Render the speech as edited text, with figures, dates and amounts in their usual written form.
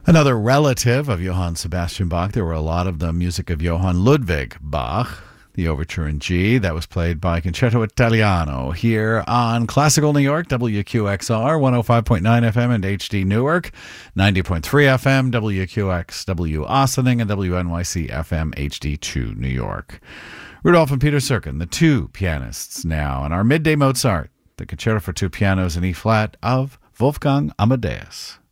Another relative of Johann Sebastian Bach. There were a lot of the music of Johann Ludwig Bach. The Overture in G, that was played by Concerto Italiano here on Classical New York, WQXR, 105.9 FM and HD Newark, 90.3 FM, WQXW Ossining, and WNYC FM HD2 New York. Rudolph and Peter Serkin, the two pianists now, and our Midday Mozart, the Concerto for two pianos in E-flat of Wolfgang Amadeus.